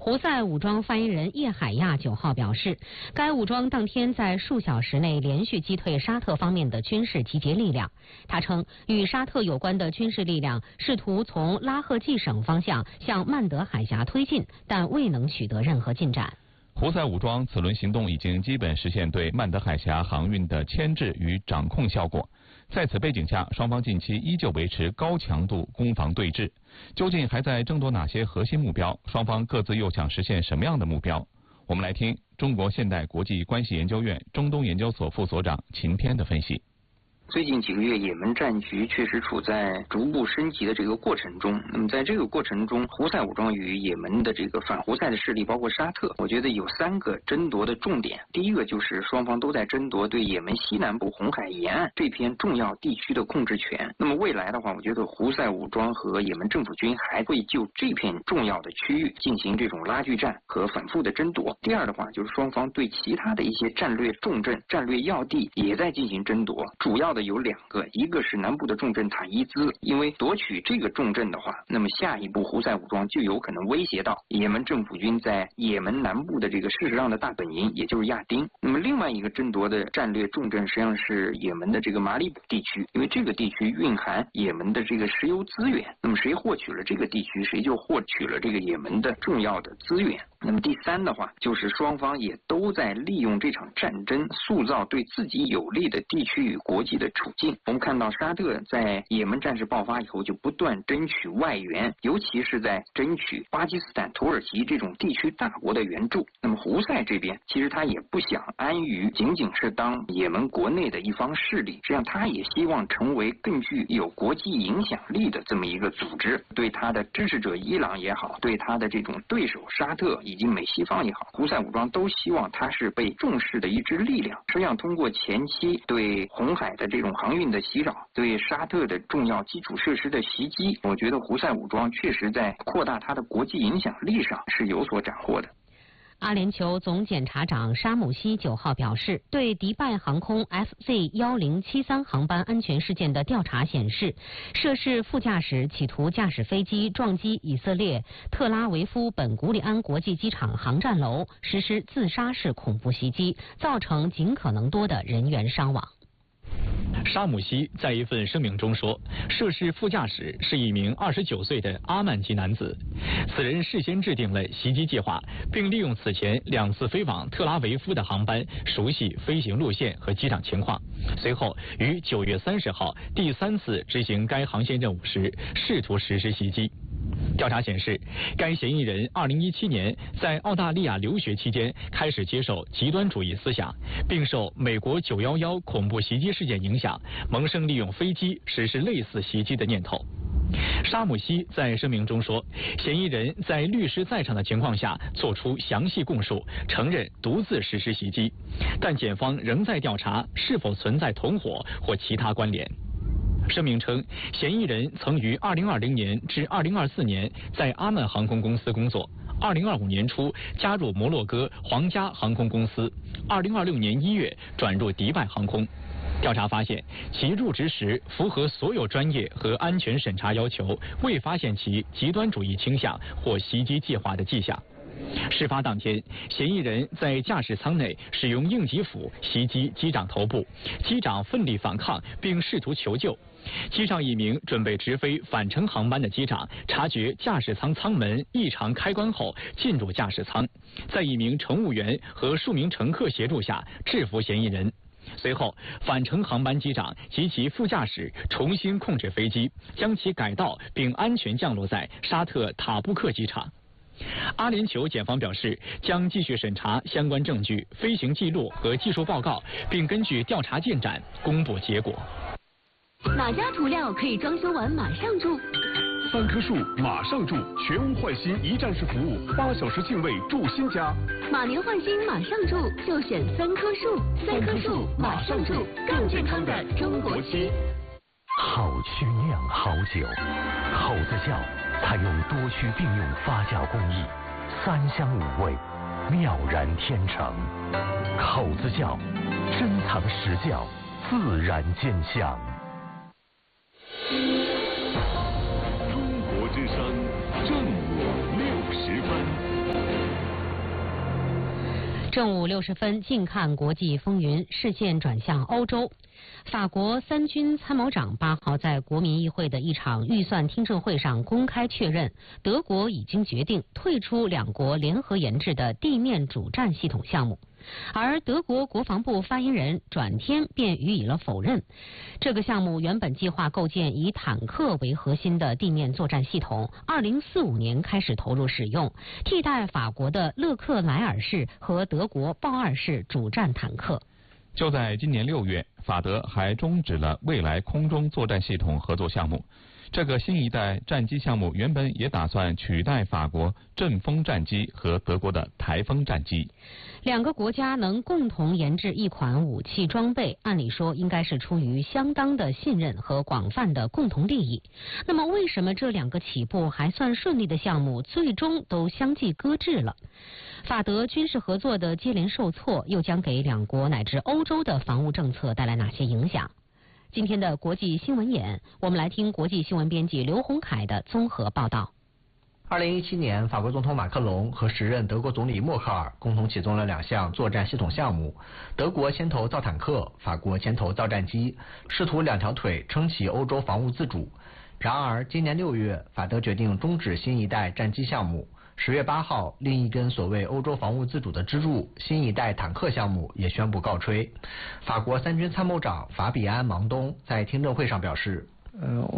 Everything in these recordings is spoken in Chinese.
胡塞武装发言人叶海亚9号表示，该武装当天在数小时内连续击退沙特方面的军事集结力量。他称，与沙特有关的军事力量试图从拉赫济省方向向曼德海峡推进，但未能取得任何进展。 胡塞武装此轮行动已经基本实现对曼德海峡航运的牵制与掌控效果。在此背景下，双方近期依旧维持高强度攻防对峙。究竟还在争夺哪些核心目标？双方各自又想实现什么样的目标？我们来听中国现代国际关系研究院中东研究所副所长秦天的分析。 最近几个月，也门战局确实处在逐步升级的这个过程中。那么在这个过程中，胡塞武装与也门的这个反胡塞的势力，包括沙特，我觉得有3个争夺的重点。第一个就是双方都在争夺对也门西南部红海沿岸这片重要地区的控制权。那么未来的话，我觉得胡塞武装和也门政府军还会就这片重要的区域进行这种拉锯战和反复的争夺。第二的话，就是双方对其他的一些战略重镇、战略要地也在进行争夺。主要的有2个，一个是南部的重镇塔伊兹，因为夺取这个重镇的话，那么下一步胡塞武装就有可能威胁到也门政府军在也门南部的这个事实上的大本营，也就是亚丁。那么另外一个争夺的战略重镇实际上是也门的这个马里卜地区，因为这个地区蕴含也门的这个石油资源，那么谁获取了这个地区，谁就获取了这个也门的重要的资源。那么第3的话，就是双方也都在利用这场战争塑造对自己有利的地区与国际的处境。我们看到沙特在也门战事爆发以后，就不断争取外援，尤其是在争取巴基斯坦、土耳其这种地区大国的援助。那么胡塞这边其实他也不想安于仅仅是当也门国内的一方势力，实际上他也希望成为更具有国际影响力的这么一个组织。对他的支持者伊朗也好，对他的这种对手沙特以及美西方也好，胡塞武装都希望它是被重视的一支力量。实际上通过前期对红海的这种航运的袭扰，对沙特的重要基础设施的袭击，我觉得胡塞武装确实在扩大它的国际影响力上是有所斩获的。 阿联酋总检察长沙姆西9号表示，对迪拜航空 FZ1073航班安全事件的调查显示，涉事副驾驶企图驾驶飞机撞击以色列特拉维夫本古里安国际机场航站楼，实施自杀式恐怖袭击，造成尽可能多的人员伤亡。 沙姆西在一份声明中说，涉事副驾驶是一名29岁的阿曼籍男子，此人事先制定了袭击计划，并利用此前2次飞往特拉维夫的航班熟悉飞行路线和机场情况，随后于9月30号第3次执行该航线任务时试图实施袭击。调查显示，该嫌疑人2017年在澳大利亚留学期间开始接受极端主义思想，并受美国911恐怖袭击事件影响，萌生利用飞机实施类似袭击的念头。沙姆西在声明中说，嫌疑人在律师在场的情况下作出详细供述，承认独自实施袭击，但检方仍在调查是否存在同伙或其他关联。声明称，嫌疑人曾于2020年至2024年在阿曼航空公司工作，2025年初加入摩洛哥皇家航空公司，2026年1月转入迪拜航空。调查发现，其入职时符合所有专业和安全审查要求，未发现其极端主义倾向或袭击计划的迹象。事发当天，嫌疑人在驾驶舱内使用应急斧袭击机长头部，机长奋力反抗并试图求救。机上一名准备直飞返程航班的机长察觉驾驶舱舱门异常开关后进入驾驶舱，在一名乘务员和数名乘客协助下制服嫌疑人。随后，返程航班机长及其副驾驶重新控制飞机，将其改道并安全降落在沙特塔布克机场。阿联酋检方表示，将继续审查相关证据、飞行记录和技术报告，并根据调查进展公布结果。 哪家涂料可以装修完马上住 ？3棵树马上住，全屋换新一站式服务，8小时净位住新家。 马年换新马上住，就选3棵树，3棵树马上住，更健康的中国区。 好曲酿好酒，口子窖采用多区并用发酵工艺，3香5味，妙然天成。口子窖，珍藏实窖，自然见香。 中国之声正午60分。 正午60分，近看国际风云，视线转向欧洲。法国三军参谋长8号在国民议会的一场预算听证会上公开确认，德国已经决定退出两国联合研制的地面主战系统项目。而德国国防部发言人转天便予以了否认。这个项目原本计划构建以坦克为核心的地面作战系统，2045年开始投入使用，替代法国的勒克莱尔式和德国豹2式主战坦克。 就在今年6月，法德还终止了未来空中作战系统合作项目。这个新一代战机项目原本也打算取代法国阵风战机和德国的台风战机。 两个国家能共同研制一款武器装备，按理说应该是出于相当的信任和广泛的共同利益。那么为什么这两个起步还算顺利的项目最终都相继搁置了？法德军事合作的接连受挫，又将给两国乃至欧洲的防务政策带来哪些影响？今天的国际新闻眼，我们来听国际新闻编辑刘洪凯的综合报道。 2017年，法国总统马克龙和时任德国总理默克尔共同启动了2项作战系统项目，德国牵头造坦克，法国牵头造战机，试图2条腿撑起欧洲防务自主。然而，今年6月，法德决定终止新一代战机项目。10月8号，另一根所谓欧洲防务自主的支柱——新一代坦克项目也宣布告吹。法国三军参谋长法比安·芒东在听证会上表示， 我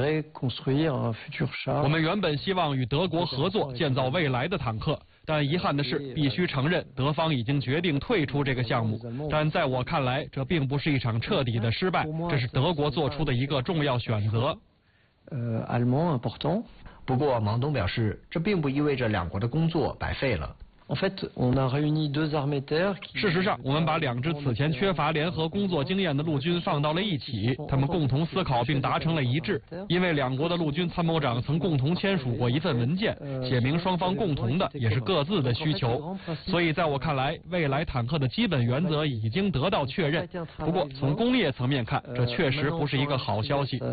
们原本希望与德国合作建造未来的坦克，但遗憾的是，必须承认德方已经决定退出这个项目。但在我看来，这并不是一场彻底的失败，这是德国做出的一个重要选择。 不过，芒东表示，这并不意味着两国的工作白费了。 事实上，我们把2支此前缺乏联合工作经验的陆军放到了一起，他们共同思考并达成了一致。因为两国的陆军参谋长曾共同签署过一份文件，写明双方共同的也是各自的需求。所以在我看来，未来坦克的基本原则已经得到确认。不过，从工业层面看，这确实不是一个好消息。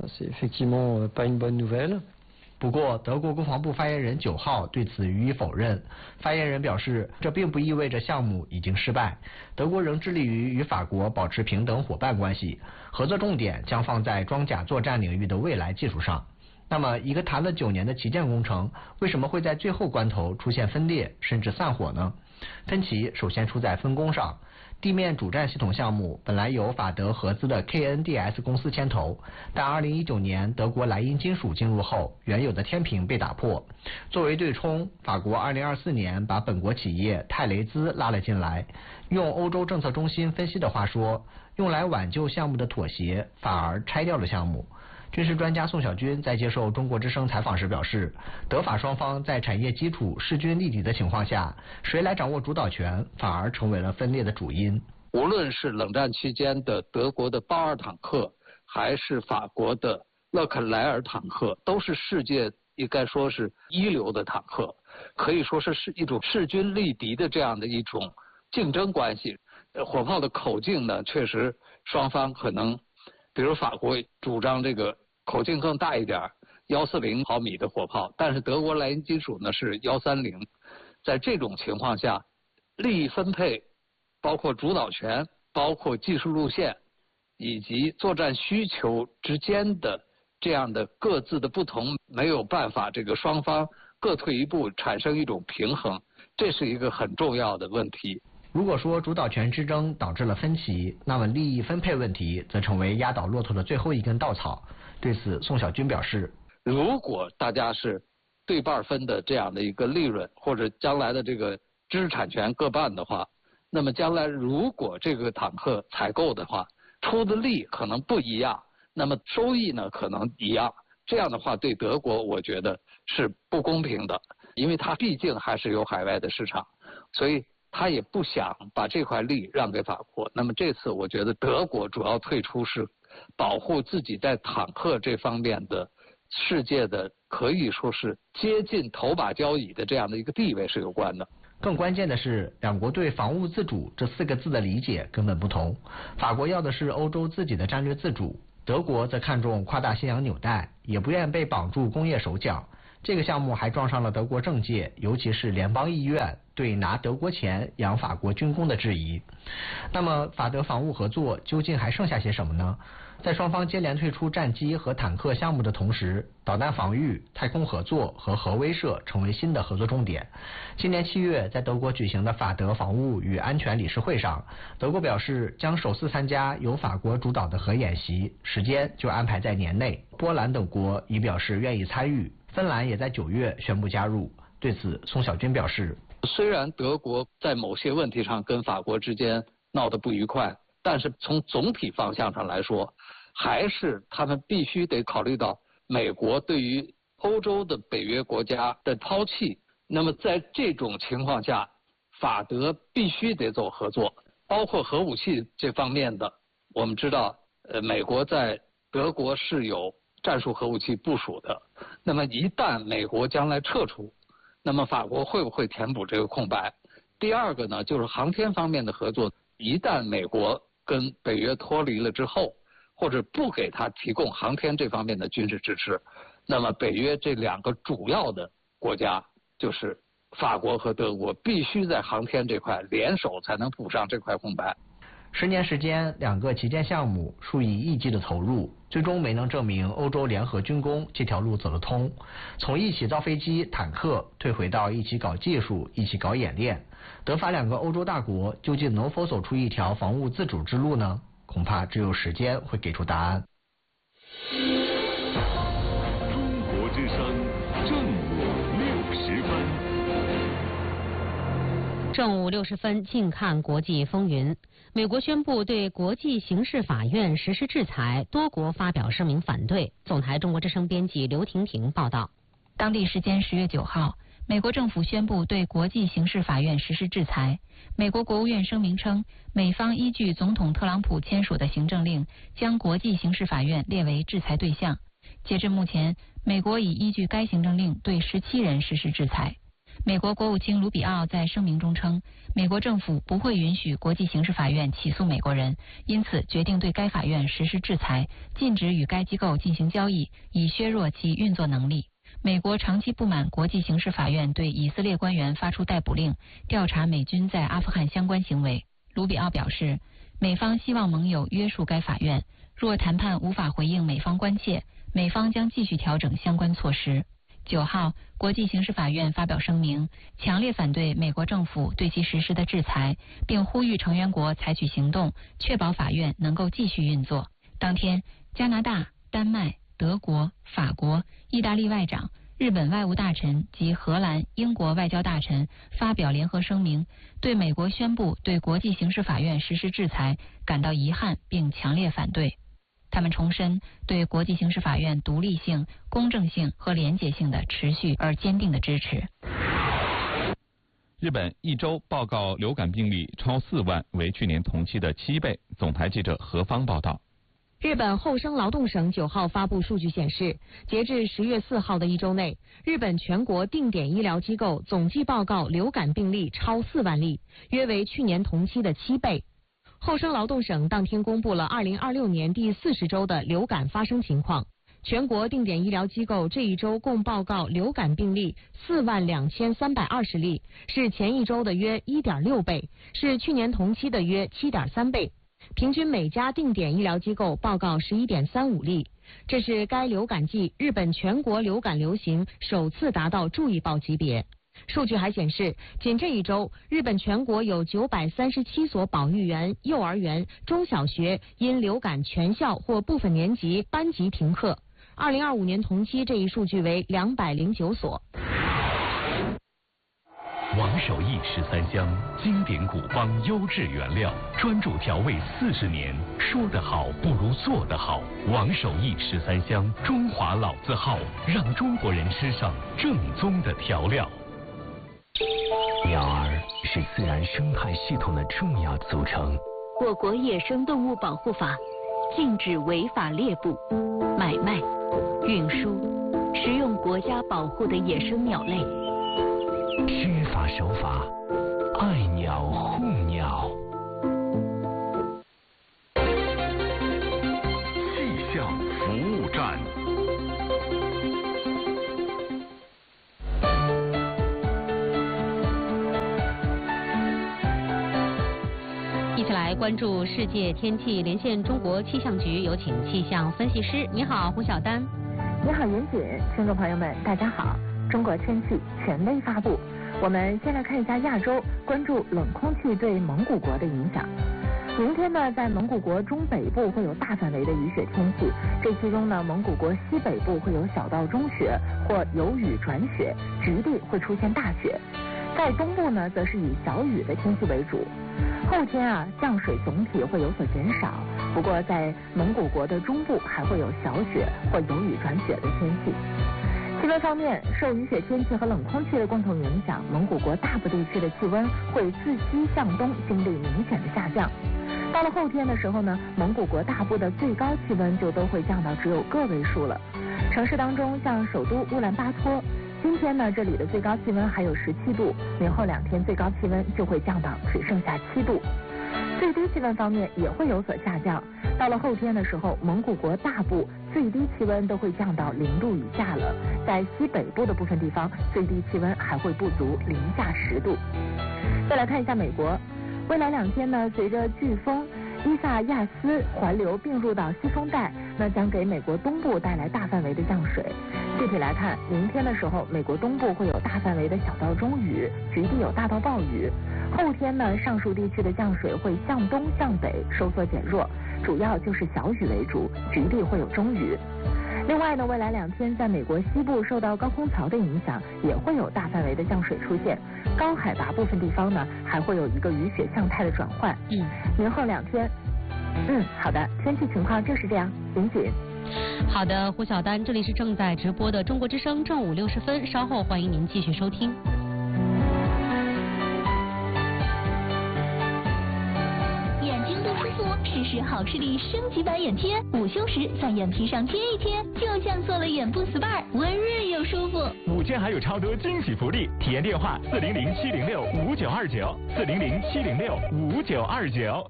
不过，德国国防部发言人9号对此予以否认。发言人表示，这并不意味着项目已经失败。德国仍致力于与法国保持平等伙伴关系，合作重点将放在装甲作战领域的未来技术上。那么，一个谈了9年的旗舰工程，为什么会在最后关头出现分裂甚至散伙呢？分歧首先出在分工上。地面主战系统项目本来由法德合资的 KNDS 公司牵头，但2019年德国莱茵金属进入后，原有的天平被打破。作为对冲，法国2024年把本国企业泰雷兹拉了进来。用欧洲政策中心分析的话说，用来挽救项目的妥协，反而拆掉了项目。军事专家宋小军在接受中国之声采访时表示，德法双方在产业基础势均力敌的情况下，谁来掌握主导权，反而成为了分裂的主因。 无论是冷战期间的德国的豹2坦克，还是法国的勒克莱尔坦克，都是世界应该说是一流的坦克，可以说是一种势均力敌的这样的一种竞争关系。火炮的口径呢，确实双方可能，比如法国主张这个口径更大一点，140毫米的火炮，但是德国莱茵金属呢是130。在这种情况下，利益分配，包括主导权，包括技术路线，以及作战需求之间的这样的各自的不同，没有办法这个双方各退一步，产生一种平衡，这是一个很重要的问题。 如果说主导权之争导致了分歧，那么利益分配问题则成为压倒骆驼的最后一根稻草。对此，宋小军表示， 如果大家是对半分的这样的一个利润，或者将来的这个知识产权各半的话，那么将来如果这个坦克采购的话，出的力可能不一样，那么收益呢可能一样。这样的话对德国我觉得是不公平的，因为它毕竟还是有海外的市场，所以他也不想把这块利让给法国。那么这次我觉得德国主要退出是保护自己在坦克这方面的世界的可以说是接近头把交椅的这样的一个地位是有关的。 更关键的是，两国对防务自主这4个字的理解根本不同。法国要的是欧洲自己的战略自主，德国则看重夸大西洋纽带，也不愿被绑住工业手脚。 这个项目还撞上了德国政界，尤其是联邦议院对拿德国钱养法国军工的质疑。那么法德防务合作究竟还剩下些什么呢？在双方接连退出战机和坦克项目的同时，导弹防御、太空合作和核威慑成为新的合作重点。今年7月，在德国举行的法德防务与安全理事会上，德国表示将首次参加由法国主导的核演习，时间就安排在年内。波兰等国已表示愿意参与，芬兰也在9月宣布加入。对此，宋小军表示， 虽然德国在某些问题上跟法国之间闹得不愉快，但是从总体方向上来说，还是他们必须得考虑到美国对于欧洲的北约国家的抛弃。那么在这种情况下，法德必须得走合作，包括核武器这方面的。我们知道，美国在德国是有战术核武器部署的。那么一旦美国将来撤出，那么法国会不会填补这个空白？第二个呢，就是航天方面的合作。一旦美国跟北约脱离了之后，或者不给他提供航天这方面的军事支持，那么北约这2个主要的国家，就是法国和德国，必须在航天这块联手才能补上这块空白。 10年时间，2个旗舰项目，数以亿计的投入，最终没能证明欧洲联合军工这条路走得通。从一起造飞机、坦克，退回到一起搞技术、一起搞演练，德法2个欧洲大国究竟能否走出一条防务自主之路呢？恐怕只有时间会给出答案。 中国之声正午60分。 正午60分，近看国际风云。美国宣布对国际刑事法院实施制裁，多国发表声明反对。总台中国之声编辑刘婷婷报道。 当地时间10月9号，美国政府宣布对国际刑事法院实施制裁。美国国务院声明称，美方依据总统特朗普签署的行政令，将国际刑事法院列为制裁对象。截至目前，美国已依据该行政令对17人实施制裁。美国国务卿卢比奥在声明中称，美国政府不会允许国际刑事法院起诉美国人，因此决定对该法院实施制裁，禁止与该机构进行交易，以削弱其运作能力。美国长期不满国际刑事法院对以色列官员发出逮捕令，调查美军在阿富汗相关行为。卢比奥表示，美方希望盟友约束该法院，若谈判无法回应美方关切，美方将继续调整相关措施。9号，国际刑事法院发表声明，强烈反对美国政府对其实施的制裁，并呼吁成员国采取行动，确保法院能够继续运作。当天，加拿大、丹麦、德国、法国、意大利外长、日本外务大臣及荷兰、英国外交大臣发表联合声明，对美国宣布对国际刑事法院实施制裁感到遗憾，并强烈反对。他们重申对国际刑事法院独立性、公正性和廉洁性的持续而坚定的支持。 日本一周报告流感病例超4万，为去年同期的7倍。总台记者何方报道。 日本厚生劳动省9号发布数据显示，截至10月4号的一周内，日本全国定点医疗机构总计报告流感病例超4万例，约为去年同期的7倍。厚生劳动省当天公布了2026年第40周的流感发生情况。全国定点医疗机构这一周共报告流感病例42320例，是前一周的约 1.6 倍，是去年同期的约 7.3 倍。平均每家定点医疗机构报告 11.35 例，这是该流感季日本全国流感流行首次达到注意报级别。数据还显示，仅这一周，日本全国有937所保育园、幼儿园、中小学因流感全校或部分年级班级停课。2025年同期这一数据为209所。 王守义13香，经典古方优质原料，专注调味40年，说得好不如做得好。王守义13香，中华老字号，让中国人吃上正宗的调料。鸟儿是自然生态系统的重要组成。 我国野生动物保护法禁止违法猎捕、买卖、运输、食用国家保护的野生鸟类。 缺乏守法，爱鸟护鸟。 气象服务站。 一起来关注世界天气，连线中国气象局，有请气象分析师。你好，胡晓丹。 你好，严谨，听众朋友们，大家好。中国天气权威发布，我们先来看一下亚洲，关注冷空气对蒙古国的影响。明天呢，在蒙古国中北部会有大范围的雨雪天气，这其中呢，蒙古国西北部会有小到中雪或有雨转雪，局地会出现大雪。在东部呢，则是以小雨的天气为主。后天啊，降水总体会有所减少，不过在蒙古国的中部还会有小雪或有雨转雪的天气。气温方面，受雨雪天气和冷空气的共同影响，蒙古国大部地区的气温会自西向东经历明显的下降。到了后天的时候呢，蒙古国大部的最高气温就都会降到只有个位数了。城市当中，像首都乌兰巴托，今天呢，这里的最高气温还有17度，明后2天最高气温就会降到只剩下7度。最低气温方面也会有所下降，到了后天的时候，蒙古国大部最低气温都会降到0度以下了，在西北部的部分地方，最低气温还会不足零下10度。再来看一下美国，未来2天呢，随着飓风伊萨亚斯环流并入到西风带，那将给美国东部带来大范围的降水。具体来看，明天的时候，美国东部会有大范围的小到中雨，局地有大到暴雨。后天呢，上述地区的降水会向东向北收缩减弱，主要就是小雨为主，局地会有中雨。另外呢，未来2天在美国西部受到高空槽的影响，也会有大范围的降水出现，高海拔部分地方呢还会有一个雨雪向态的转换。明后2天，好的，天气情况就是这样，严谨。 好的，胡晓丹，这里是正在直播的中国之声，正午60分，稍后欢迎您继续收听。 试试好视力升级版眼贴，午休时在眼皮上贴一贴，就像做了眼部 SPA， 温润又舒服。 5天还有超多惊喜福利，体验电话400-706-5929，400-706-5929。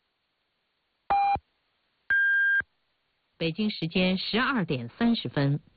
北京时间12点30分。